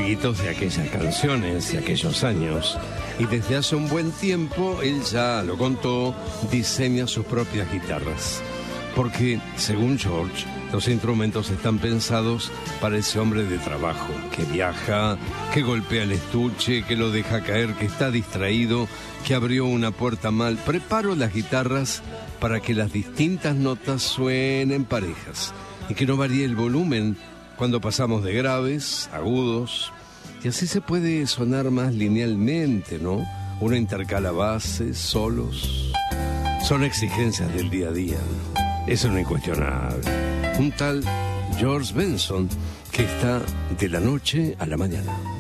detallitos de aquellas canciones, de aquellos años. Y desde hace un buen tiempo, él ya lo contó, diseña sus propias guitarras. Porque, según George, los instrumentos están pensados para ese hombre de trabajo, que viaja, que golpea el estuche, que lo deja caer, que está distraído, que abrió una puerta mal. Preparo las guitarras para que las distintas notas suenen parejas y que no varíe el volumen cuando pasamos de graves, agudos, y así se puede sonar más linealmente, ¿no? Uno intercala bases, solos. Son exigencias del día a día. Eso no es incuestionable. Un tal George Benson que está de la noche a la mañana.